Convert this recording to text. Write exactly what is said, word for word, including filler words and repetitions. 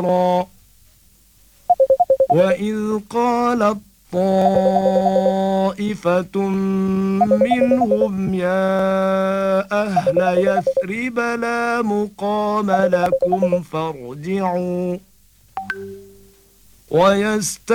وإذ قالت طائفة منهم يا أهل يثرب لا مقام لكم فارجعوا ويست